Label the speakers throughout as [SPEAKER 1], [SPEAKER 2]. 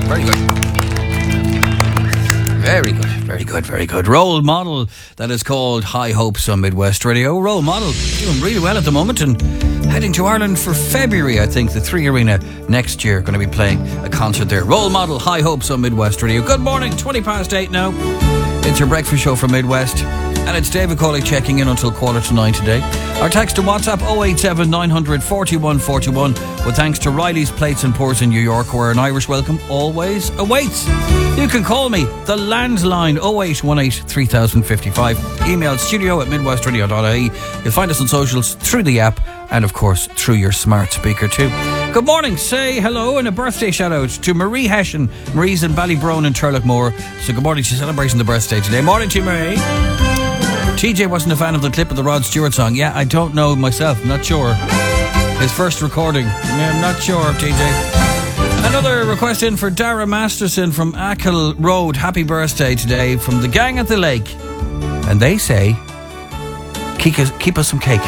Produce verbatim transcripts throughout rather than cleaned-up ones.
[SPEAKER 1] Very good. Very good, very good, very good. Role Model, that is called High Hopes on Midwest Radio. Role Model, doing really well at the moment and heading to Ireland for February, I think. The Three Arena next year, going to be playing a concert there. Role Model, High Hopes on Midwest Radio. Good morning, twenty past eight now. It's your breakfast show from Midwest. And it's David Cawley checking in until quarter to nine today. Our text and WhatsApp oh eight seven nine hundred forty-one forty-one. With thanks to Riley's Plates and Pours in New York, where an Irish welcome always awaits. You can call me, the landline oh eight one eight three thousand fifty-five. Email studio at midwestradio dot I E. You'll find us on socials through the app and of course through your smart speaker too. Good morning, say hello and a birthday shout out to Marie Hession. Marie's in Ballybrone in Turlockmore. So good morning, she's celebrating the birthday today. Morning to you, Marie. T J wasn't a fan of the clip of the Rod Stewart song. Yeah, I don't know myself, I'm not sure. His first recording, yeah, I'm not sure, T J. Another request in for Dara Masterson from Achill Road. Happy birthday today from the gang at the lake. And they say, keep us, keep us some cake.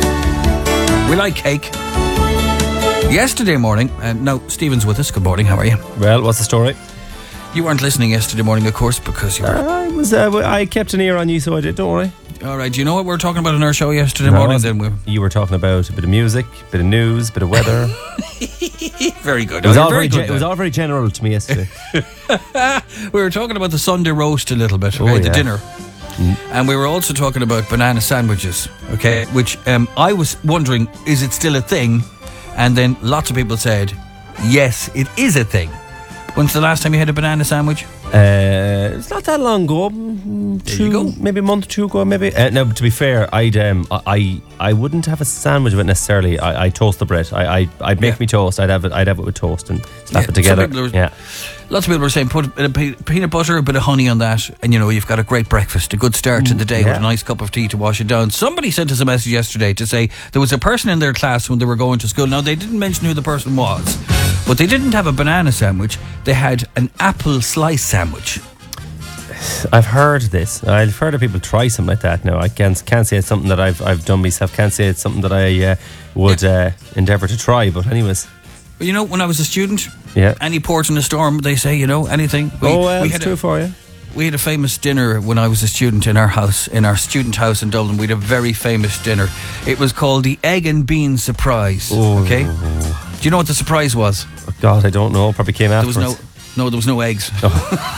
[SPEAKER 1] We like cake. Yesterday morning, and uh, no, Stephen's with us. Good morning, how are you?
[SPEAKER 2] Well, what's the story?
[SPEAKER 1] You weren't listening yesterday morning, of course, because you were...
[SPEAKER 2] Uh, I was. Uh, I kept an ear on you, so I did, don't worry.
[SPEAKER 1] All right, do you know what we were talking about in our show yesterday
[SPEAKER 2] no,
[SPEAKER 1] morning? Then we
[SPEAKER 2] You were talking about a bit of music, a bit of news, a bit of weather.
[SPEAKER 1] Very good.
[SPEAKER 2] It was,
[SPEAKER 1] oh,
[SPEAKER 2] all
[SPEAKER 1] very
[SPEAKER 2] very
[SPEAKER 1] good
[SPEAKER 2] ge- it was all very general to me yesterday.
[SPEAKER 1] We were talking about the Sunday roast a little bit, okay,
[SPEAKER 2] oh,
[SPEAKER 1] the
[SPEAKER 2] yeah.
[SPEAKER 1] dinner. Mm. And we were also talking about banana sandwiches, okay, which um, I was wondering, is it still a thing? And then lots of people said, yes, it is a thing. When's the last time you had a banana sandwich?
[SPEAKER 2] Uh, it's not that long ago.
[SPEAKER 1] There
[SPEAKER 2] two,
[SPEAKER 1] you go.
[SPEAKER 2] Maybe a month or two ago, maybe. Uh, no, but to be fair, I'd um, I I wouldn't have a sandwich of it necessarily. I I toast the bread. I I I'd make
[SPEAKER 1] yeah.
[SPEAKER 2] me toast. I'd have it. I'd have it with toast and slap
[SPEAKER 1] yeah.
[SPEAKER 2] it together.
[SPEAKER 1] Were,
[SPEAKER 2] yeah.
[SPEAKER 1] Lots of people were saying put a bit of pe- peanut butter, a bit of honey on that, and you know you've got a great breakfast, a good start to the day
[SPEAKER 2] yeah.
[SPEAKER 1] with a nice cup of tea to wash it down. Somebody sent us a message yesterday to say there was a person in their class when they were going to school. Now they didn't mention who the person was, but they didn't have a banana sandwich. They had an apple slice sandwich.
[SPEAKER 2] I've heard this. I've heard of people try something like that. Now I can't can't say it's something that I've I've done myself. Can't say it's something that I uh, would uh, endeavour to try. But anyways,
[SPEAKER 1] well, you know, when I was a student,
[SPEAKER 2] yeah,
[SPEAKER 1] any port in a storm, they say, you know, anything.
[SPEAKER 2] We, oh, well, we had true a, for you.
[SPEAKER 1] We had a famous dinner when I was a student in our house, in our student house in Dublin. We had a very famous dinner. It was called the Egg and Bean Surprise.
[SPEAKER 2] Oh.
[SPEAKER 1] Okay, do you know what the surprise was?
[SPEAKER 2] Oh, God, I don't know. Probably came afterwards.
[SPEAKER 1] There was no. No, there was no eggs.
[SPEAKER 2] Oh.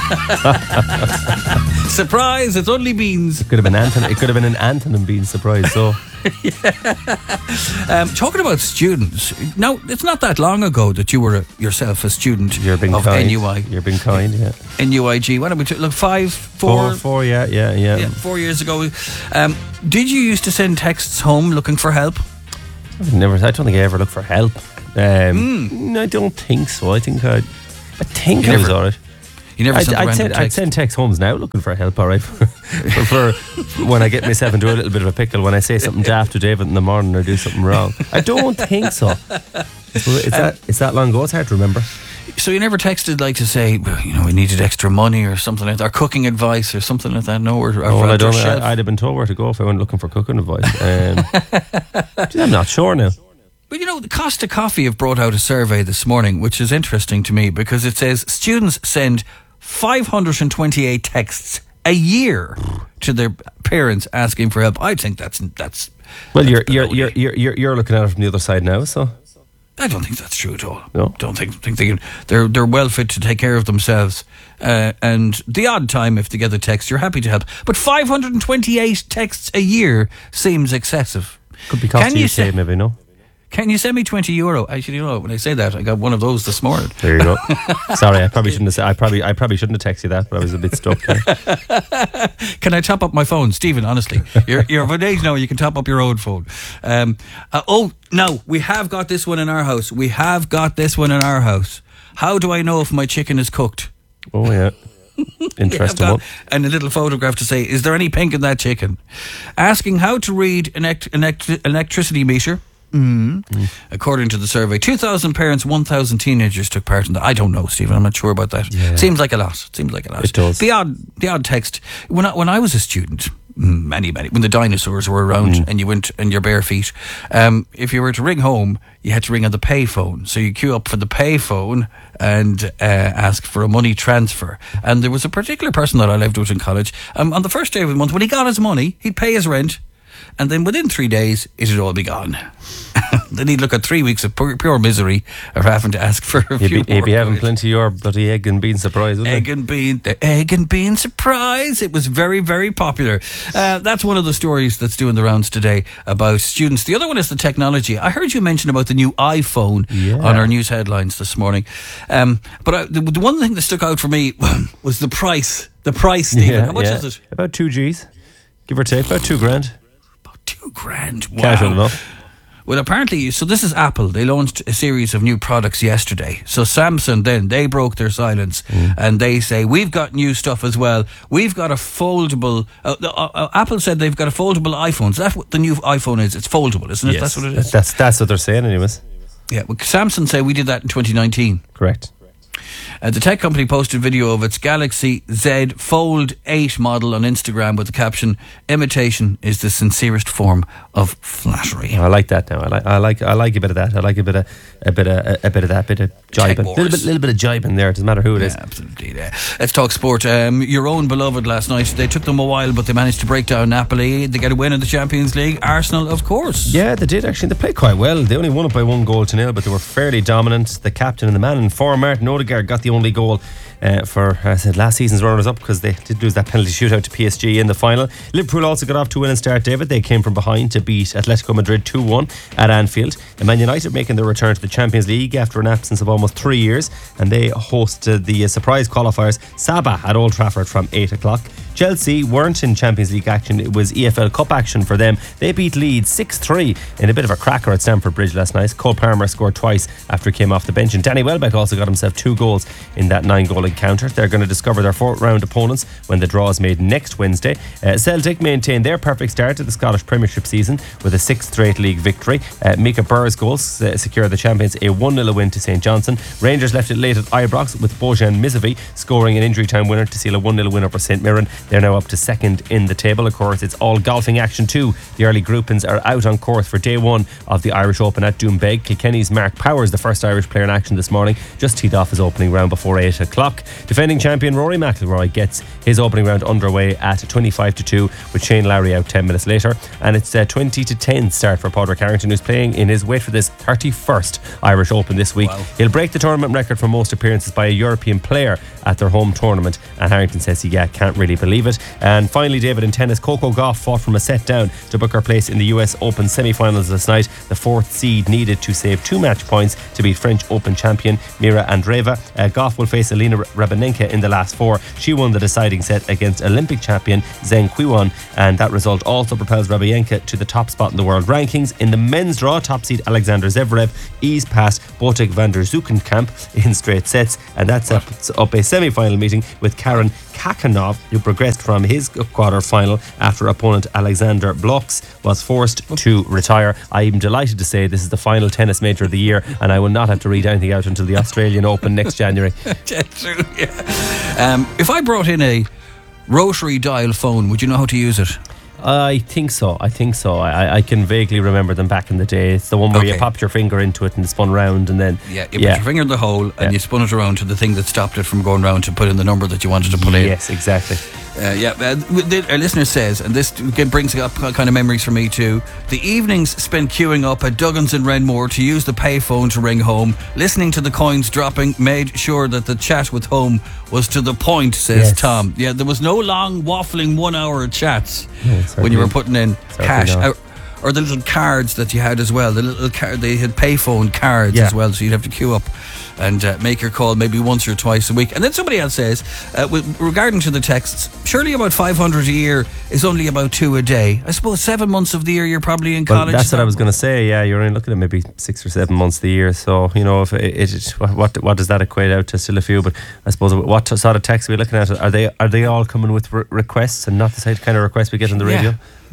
[SPEAKER 1] Surprise! It's only beans.
[SPEAKER 2] It could have been Anton. It could have been an Anton and bean surprise. So,
[SPEAKER 1] yeah. um, talking about students, now it's not that long ago that you were a, yourself a student
[SPEAKER 2] You're being
[SPEAKER 1] of
[SPEAKER 2] kind.
[SPEAKER 1] N U I.
[SPEAKER 2] You're being kind. Yeah.
[SPEAKER 1] N U I G. What did we t- look? Five, four,
[SPEAKER 2] four, four. Yeah, yeah, yeah.
[SPEAKER 1] Yeah, four years ago. Um, did you used to send texts home looking for help?
[SPEAKER 2] I've never. I don't think I ever looked for help. Um,
[SPEAKER 1] mm.
[SPEAKER 2] I don't think so. I think I. I think
[SPEAKER 1] you
[SPEAKER 2] I
[SPEAKER 1] never,
[SPEAKER 2] was alright.
[SPEAKER 1] You never
[SPEAKER 2] I'd,
[SPEAKER 1] sent a
[SPEAKER 2] I'd,
[SPEAKER 1] random
[SPEAKER 2] send,
[SPEAKER 1] text.
[SPEAKER 2] I'd send text homes now looking for help, alright, for, for, for when I get myself into a little bit of a pickle, when I say something daft to David in the morning or do something wrong. I don't think so. It's, it's, that, it's that long ago, it's hard to remember.
[SPEAKER 1] So you never texted like to say, well, you know, we needed extra money or something like that, or cooking advice or something like that, no? Or, or
[SPEAKER 2] oh, well, I don't know. I'd have been told where to go if I went looking for cooking advice. Um, geez, I'm not sure now.
[SPEAKER 1] But you know, the Costa Coffee have brought out a survey this morning, which is interesting to me because it says students send five hundred twenty-eight texts a year to their parents asking for help. I think that's that's.
[SPEAKER 2] Well,
[SPEAKER 1] that's
[SPEAKER 2] you're, you're you're you're you're you're looking at it from the other side now, so.
[SPEAKER 1] I don't think that's true at all.
[SPEAKER 2] No,
[SPEAKER 1] don't think think they can, they're they're well fit to take care of themselves. Uh, and the odd time, if they get a text, you're happy to help. But five hundred twenty-eight texts a year seems excessive.
[SPEAKER 2] Could be cost you say, maybe, no?
[SPEAKER 1] Can you send me twenty euro? Actually, you know, when I say that, I got one of those this morning.
[SPEAKER 2] There you go. Sorry, I probably shouldn't have said, I probably I probably shouldn't have texted you that, but I was a bit stuck there.
[SPEAKER 1] Can I top up my phone? Stephen, honestly, you're, you're of an age now, you can top up your own phone. Um, uh, oh, no, we have got this one in our house. We have got this one in our house. How do I know if my chicken is cooked?
[SPEAKER 2] Oh, yeah. Interesting
[SPEAKER 1] yeah,
[SPEAKER 2] one.
[SPEAKER 1] And a little photograph to say, is there any pink in that chicken? Asking how to read an elect- elect- electricity meter. Mm. Mm. According to the survey, two thousand parents, one thousand teenagers took part in that. I don't know, Stephen. I'm not sure about that. Yeah. Seems like a lot. Seems like a lot.
[SPEAKER 2] It does.
[SPEAKER 1] The odd, the odd text. When I, when I was a student, many, many, when the dinosaurs were around
[SPEAKER 2] Mm.
[SPEAKER 1] and you went in your bare feet, um, if you were to ring home, you had to ring on the pay phone. So you queue up for the pay phone and uh, ask for a money transfer. And there was a particular person that I lived with in college. Um, on the first day of the month, when he got his money, he'd pay his rent. And then within three days, it'd all be gone. Then he'd look at three weeks of pure, pure misery of having to ask for a
[SPEAKER 2] He'd
[SPEAKER 1] few
[SPEAKER 2] be,
[SPEAKER 1] more
[SPEAKER 2] he'd be having
[SPEAKER 1] quid.
[SPEAKER 2] plenty of your bloody egg and bean surprise, wouldn't
[SPEAKER 1] Egg and bean, the egg and bean surprise. It was very, very popular. Uh, that's one of the stories that's doing the rounds today about students. The other one is the technology. I heard you mention about the new iPhone
[SPEAKER 2] Yeah.
[SPEAKER 1] on our news headlines this morning. Um, but I, the, the one thing that stuck out for me was the price. The price, Stephen.
[SPEAKER 2] Yeah,
[SPEAKER 1] How much
[SPEAKER 2] yeah.
[SPEAKER 1] is it?
[SPEAKER 2] About two G's, give or take, about two grand.
[SPEAKER 1] About two grand. Wow.
[SPEAKER 2] Casual enough.
[SPEAKER 1] Well, apparently, so this is Apple. They launched a series of new products yesterday. So Samsung then, they broke their silence
[SPEAKER 2] Mm.
[SPEAKER 1] and they say, we've got new stuff as well. We've got a foldable, uh, uh, uh, Apple said they've got a foldable iPhone. Is that what the new iPhone is? It's foldable, isn't it? That's what it is.
[SPEAKER 2] That's, that's what they're saying anyways.
[SPEAKER 1] Yeah, well, Samsung say we did that in twenty nineteen.
[SPEAKER 2] Correct.
[SPEAKER 1] Uh, the tech company posted video of its Galaxy Z Fold eight model on Instagram with the caption, imitation is the sincerest form of flattery.
[SPEAKER 2] I like that now. I like, I like, I like a bit of that. I like a bit of, a bit of, a, a bit of that, bit of
[SPEAKER 1] Tech
[SPEAKER 2] jibing,
[SPEAKER 1] wars.
[SPEAKER 2] little bit, little bit of jibing there. It doesn't matter who it is.
[SPEAKER 1] Yeah, absolutely. Yeah. Let's talk sport. Um, your own beloved last night. They took them a while, but they managed to break down Napoli. They get a win in the Champions League. Arsenal, of course.
[SPEAKER 2] Yeah, they did actually. They played quite well. They only won it by one goal to nil, but they were fairly dominant. The captain and the man in form, Martin Odegaard, got the only goal uh, for I said last season's runners-up because they did lose that penalty shootout to P S G in the final. Liverpool also got off to a winning start, David. They came from behind to beat Atletico Madrid two one at Anfield. And Man United making their return to the Champions League after an absence of almost three years, and they hosted the uh, surprise qualifiers Sabah at Old Trafford from eight o'clock. Chelsea weren't in Champions League action. It was E F L Cup action for them. They beat Leeds six three in a bit of a cracker at Stamford Bridge last night. Cole Palmer scored twice after he came off the bench, and Danny Welbeck also got himself two goals in that nine-goal encounter. They're going to discover their fourth-round opponents when the draw is made next Wednesday. Uh, Celtic maintained their perfect start to the Scottish Premiership season with a sixth straight league victory. Uh, Mika Burr's goals uh, secured the champions a one nil win to St Johnstone. Rangers left it late at Ibrox with Bojan Mizovic scoring an injury time winner to seal a one nil win over St Mirren. They're now up to second in the table. Of course, it's all golfing action too. The early groupings are out on course for day one of the Irish Open at Doombeg. Kilkenny's Mark Powers, the first Irish player in action this morning, just teed off his opening round before eight o'clock. Defending champion Rory McIlroy gets his opening round underway at twenty-five to two with Shane Lowry out ten minutes later. And it's a twenty to ten start for Padraig Harrington, who's playing in his, wait for this, thirty-first Irish Open this week.
[SPEAKER 1] Wow.
[SPEAKER 2] He'll break the tournament record for most appearances by a European player at their home tournament, and Harrington says he yeah, can't really believe it. And finally, David, in tennis, Coco Gauff fought from a set down to book her place in the U S Open semi-finals last night. The fourth seed needed to save two match points to beat French Open champion Mira Andreeva. Uh, Gauff will face Elena Rabanenka in the last four. She won the deciding set against Olympic champion Zheng Qiwan, and that result also propels Rabanenka to the top spot in the world rankings. In the men's draw, top seed Alexander Zverev eased past Botic van der Zukenkamp in straight sets, and that sets up a semi-final meeting with Karen Kakanov, who progressed from his quarter-final after opponent Alexander Bloks was forced to retire. I am delighted to say this is the final tennis major of the year, and I will not have to read anything out until the Australian Open next January.
[SPEAKER 1] True, yeah. Um, if I brought in a rotary dial phone, would you know how to use it?
[SPEAKER 2] I think so. I think so. I, I can vaguely remember them back in the day. It's the one where
[SPEAKER 1] Okay.
[SPEAKER 2] you popped your finger into it and it spun round, and then
[SPEAKER 1] Yeah, you put your finger in the hole and
[SPEAKER 2] Yeah.
[SPEAKER 1] you spun it around to the thing that stopped it from going round to put in the number that you wanted to put in.
[SPEAKER 2] yes, exactly.
[SPEAKER 1] Uh, yeah, uh, the, our listener says, and this again brings up kind of memories for me too, the evenings spent queuing up at Duggan's in Renmore to use the payphone to ring home, listening to the coins dropping, made sure that the chat with home was to the point, says
[SPEAKER 2] Yes.
[SPEAKER 1] Tom. Yeah, there was no long waffling one hour chats
[SPEAKER 2] No,
[SPEAKER 1] when
[SPEAKER 2] certainly-
[SPEAKER 1] you were putting in
[SPEAKER 2] certainly
[SPEAKER 1] cash.
[SPEAKER 2] not.
[SPEAKER 1] Or, or the little cards that you had as well. The little card, they had payphone cards
[SPEAKER 2] Yeah.
[SPEAKER 1] as well, so you'd have to queue up and uh, make your call maybe once or twice a week. And then somebody else says, uh, with, regarding to the texts, surely about five hundred a year is only about two a day. I suppose seven months of the year you're probably in
[SPEAKER 2] Well,
[SPEAKER 1] college.
[SPEAKER 2] that's what I was going to say. Yeah, you're only looking at maybe six or seven months of the year. So you know, if it, it what what does that equate out to? Still a few, but I suppose what sort of texts are we looking at? Are they are they all coming with re- requests and not the same kind of requests we get on the radio?
[SPEAKER 1] Yeah.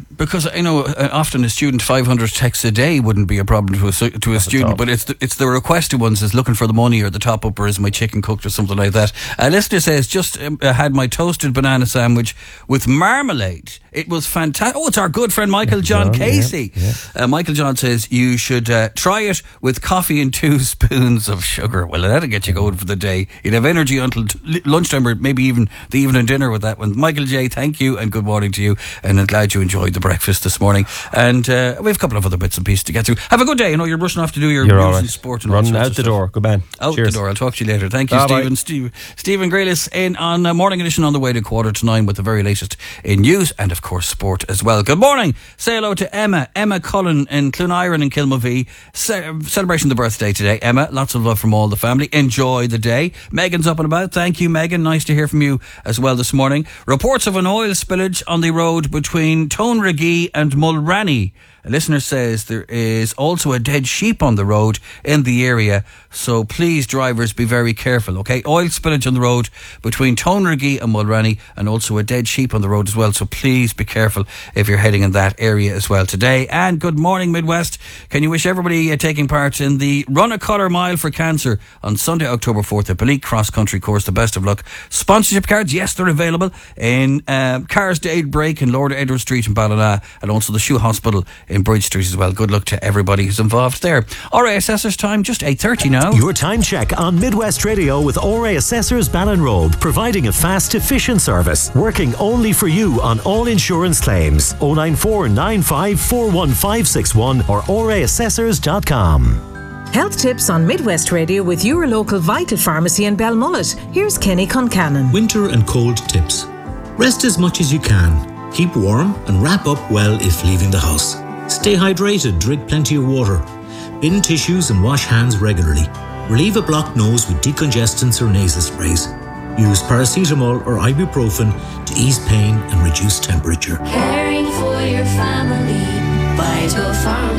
[SPEAKER 1] Because, you know, uh, often a student five hundred texts a day wouldn't be a problem to a, su- to a student, but it's the, it's the requested ones is looking for the money or the top up or is my chicken cooked or something like that. A listener says, just um, uh, had my toasted banana sandwich with marmalade. It was fantastic. Oh, it's our good friend Michael John, John Casey. Yeah, yeah. Uh, Michael John says you should uh, try it with coffee and two spoons of sugar. Well, that'll get you going for the day. You'd have energy until t- lunchtime or maybe even the evening dinner with that one. Michael J, thank you and good morning to you. And I'm glad you enjoyed the breakfast this morning. And uh, we have a couple of other bits and pieces to get through. Have a good day. I know you're rushing off to do your
[SPEAKER 2] you're
[SPEAKER 1] news
[SPEAKER 2] right.
[SPEAKER 1] and sport and
[SPEAKER 2] running out the stuff. door. Good man.
[SPEAKER 1] Out
[SPEAKER 2] Cheers.
[SPEAKER 1] the door. I'll talk to you later. Thank you,
[SPEAKER 2] Bye
[SPEAKER 1] Stephen.
[SPEAKER 2] bye.
[SPEAKER 1] Steve, Stephen Grealis in on uh, Morning Edition on the way to quarter to nine with the very latest in news and of course sport as well. Good morning. Say hello to Emma. Emma Cullen in Cluniron in Kilmovee. Ce- celebrating the birthday today. Emma, lots of love from all the family. Enjoy the day. Megan's up and about. Thank you, Megan. Nice to hear from you as well this morning. Reports of an oil spillage on the road between Tonragee and Mulranny. A listener says there is also a dead sheep on the road in the area, so please drivers be very careful, okay? Oil spillage on the road between Tonragee and Mulranny, and also a dead sheep on the road as well, so please be careful if you're heading in that area as well today. And good morning Midwest. Can you wish everybody uh, taking part in the Run a Colour Mile for Cancer on Sunday October fourth at Balik Cross Country Course the best of luck. Sponsorship cards, yes, they're available in um, Carsdale Break in Lord Edward Street in Ballina, and also the Shoe Hospital in Bridge Street as well. Good luck to everybody who's involved there. R A Assessors time, just eight thirty now.
[SPEAKER 3] Your time check on Midwest Radio with R A Assessors Ballinrobe, providing a fast, efficient service, working only for you on all insurance claims. oh nine four nine five four one five six one or r a assessors dot com.
[SPEAKER 4] Health tips on Midwest Radio with your local Vital Pharmacy in Belmullet. Here's Kenny Concannon.
[SPEAKER 5] Winter and cold tips. Rest as much as you can. Keep warm and wrap up well if leaving the house. Stay hydrated, drink plenty of water. Bin tissues and wash hands regularly. Relieve a blocked nose with decongestants or nasal sprays. Use paracetamol or ibuprofen to ease pain and reduce temperature.
[SPEAKER 6] Caring for your family, Vital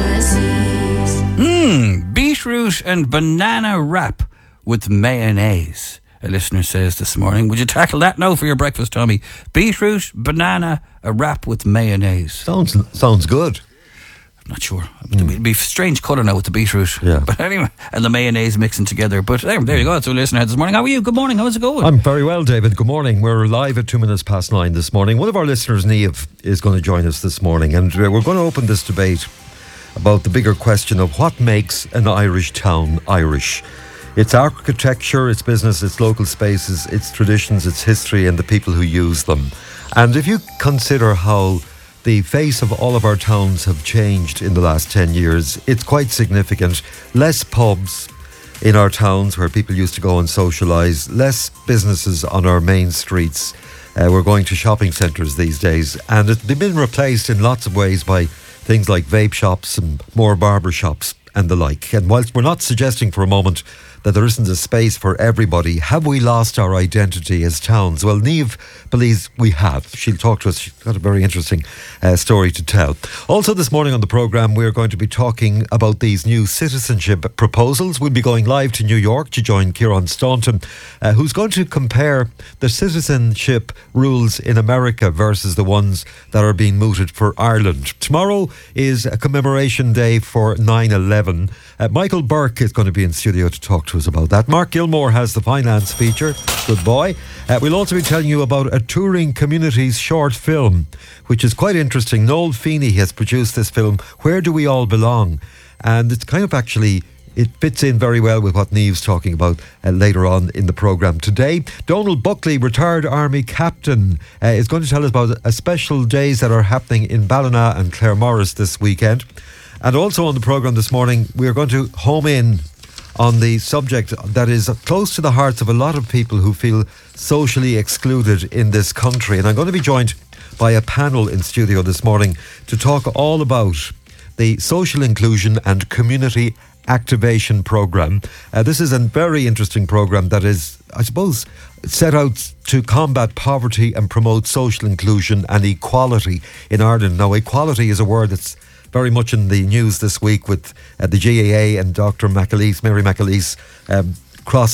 [SPEAKER 6] Pharmacies.
[SPEAKER 1] Mmm, beetroot and banana wrap with mayonnaise. A listener says this morning, would you tackle that now for your breakfast, Tommy? Beetroot, banana, a wrap with mayonnaise.
[SPEAKER 7] Sounds sounds good.
[SPEAKER 1] I'm not sure. Mm. It'd be a strange colour now with the beetroot.
[SPEAKER 7] Yeah.
[SPEAKER 1] But anyway, and the mayonnaise mixing together. But there, there you go. That's what a listener had this morning. How are you? Good morning. How's it going?
[SPEAKER 7] I'm very well, David. Good morning. We're live at two minutes past nine this morning. One of our listeners, Niamh, is going to join us this morning. And we're going to open this debate about the bigger question of what makes an Irish town Irish. Its architecture, its business, its local spaces, its traditions, its history, and the people who use them. And if you consider how the face of all of our towns have changed in the last ten years, it's quite significant. Less pubs in our towns where people used to go and socialise, less businesses on our main streets. Uh, we're going to shopping centres these days, and it, they've been replaced in lots of ways by things like vape shops and more barber shops and the like. And whilst we're not suggesting for a moment that there isn't a space for everybody, have we lost our identity as towns? Well, Niamh believes we have. She'll talk to us. She's got a very interesting uh, story to tell. Also this morning on the programme, we're going to be talking about these new citizenship proposals. We'll be going live to New York to join Kieran Staunton, uh, who's going to compare the citizenship rules in America versus the ones that are being mooted for Ireland. Tomorrow is a commemoration day for nine eleven. Uh, Michael Burke is going to be in studio to talk to us about that. Mark Gilmore has the finance feature. Good boy. Uh, we'll also be telling you about a touring communities short film, which is quite interesting. Noel Feeney has produced this film, Where Do We All Belong? And it's kind of actually, it fits in very well with what Niamh's talking about uh, later on in the programme today. Donald Buckley, retired army captain, uh, is going to tell us about a special days that are happening in Ballina and Claremorris this weekend. And also on the programme this morning, we are going to home in on the subject that is close to the hearts of a lot of people who feel socially excluded in this country. And I'm going to be joined by a panel in studio this morning to talk all about the social inclusion and community activation programme. Uh, this is a very interesting programme that is, I suppose, set out to combat poverty and promote social inclusion and equality in Ireland. Now, equality is a word that's very much in the news this week with uh, the G A A and Doctor McAleese, Mary McAleese, um, crossing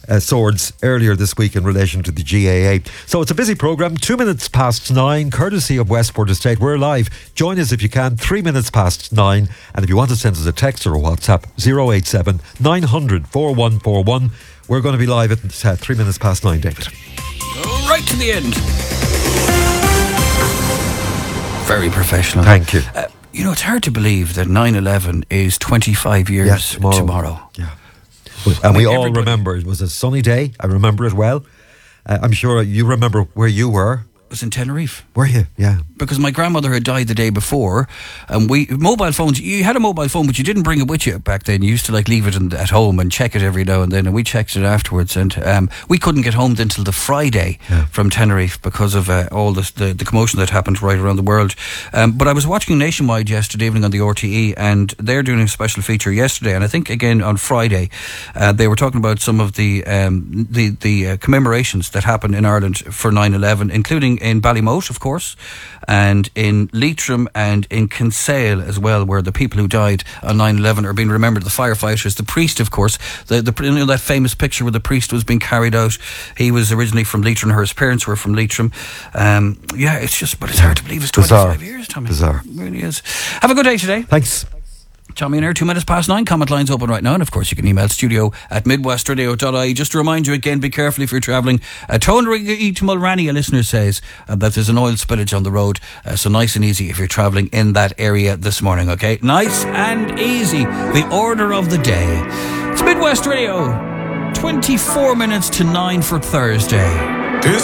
[SPEAKER 7] uh, swords earlier this week in relation to the G A A. So it's a busy programme. Two minutes past nine, courtesy of Westport Estate. We're live. Join us if you can. Three minutes past nine. And if you want to send us a text or a WhatsApp, zero eight seven nine hundred four one four one. We're going to be live at uh, three minutes past nine, David.
[SPEAKER 1] Right to the end. Very professional.
[SPEAKER 7] Thank you.
[SPEAKER 1] Uh, you know, it's hard to believe that nine eleven is twenty-five years
[SPEAKER 7] Yeah, tomorrow.
[SPEAKER 1] tomorrow.
[SPEAKER 7] Yeah. And we all
[SPEAKER 1] everybody-
[SPEAKER 7] remember it was a sunny day. I remember it well. Uh, I'm sure you remember where you were.
[SPEAKER 1] It was in Tenerife.
[SPEAKER 7] Were you? Yeah.
[SPEAKER 1] Because my grandmother had died the day before, and we mobile phones. You had a mobile phone, but you didn't bring it with you back then. You used to like leave it in, at home and check it every now and then. And we checked it afterwards, and um, we couldn't get home until the Friday
[SPEAKER 7] Yeah.
[SPEAKER 1] from Tenerife because of uh, all this, the the commotion that happened right around the world. Um, but I was watching Nationwide yesterday evening on the R T E, and they're doing a special feature yesterday, and I think again on Friday, uh, they were talking about some of the um, the the uh, commemorations that happened in Ireland for nine eleven, including in Ballymote, of course, and in Leitrim and in Kinsale as well, where the people who died on nine eleven are being remembered. The firefighters, the priest, of course, the, the you know that famous picture where the priest was being carried out. He was originally from Leitrim. Her parents were from Leitrim. Um, yeah, it's just, but it's hard to believe it's twenty-five
[SPEAKER 7] Bizarre.
[SPEAKER 1] years, Tommy.
[SPEAKER 7] Bizarre.
[SPEAKER 1] It really is. Have a good day today.
[SPEAKER 7] Thanks.
[SPEAKER 1] Tommy and Air, two minutes past nine. Comment lines open right now. And of course, you can email studio at midwestradio dot I E. Just to remind you again, be careful if you're travelling. Uh, Tonry to Mulranny, a listener says uh, that there's an oil spillage on the road. Uh, so nice and easy if you're travelling in that area this morning, okay? Nice and easy. The order of the day. It's Midwest Radio. twenty-four minutes to nine for Thursday.